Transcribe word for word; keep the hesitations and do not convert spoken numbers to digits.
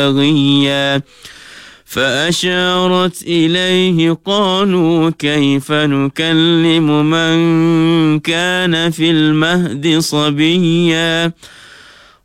بغيا فأشارت إليه قالوا كيف نكلم من كان في المهد صبيا